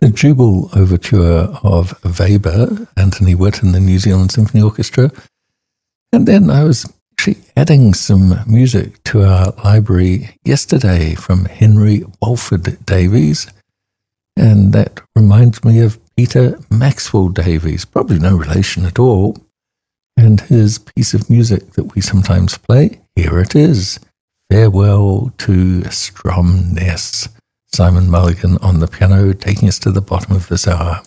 the Jubal Overture of Weber, Anthony Witt and the New Zealand Symphony Orchestra. And then I was actually adding some music to our library yesterday from Henry Walford Davies. And that reminds me of Peter Maxwell Davies, probably no relation at all. And his piece of music that we sometimes play, here it is, Farewell to Stromness. Simon Mulligan on the piano, taking us to the bottom of this hour.